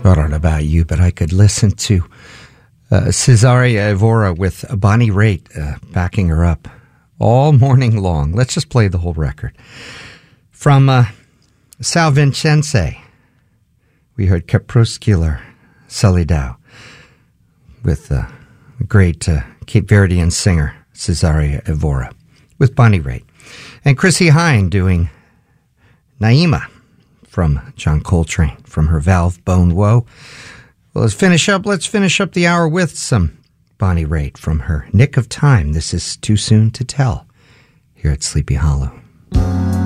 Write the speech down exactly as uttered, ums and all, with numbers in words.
I don't know about you, but I could listen to uh, Cesaria Evora with Bonnie Raitt uh, backing her up all morning long. Let's just play the whole record. From uh, Sal Vincenze, we heard Crepuscular Solidão with uh, great uh, Cape Verdean singer Cesaria Evora with Bonnie Raitt. And Chrissie Hynde doing Naima from John Coltrane from her Valve Bone Woe. Well, let's finish up. Let's finish up the hour with some Bonnie Raitt from her Nick of Time. This is Too Soon to Tell here at Sleepy Hollow.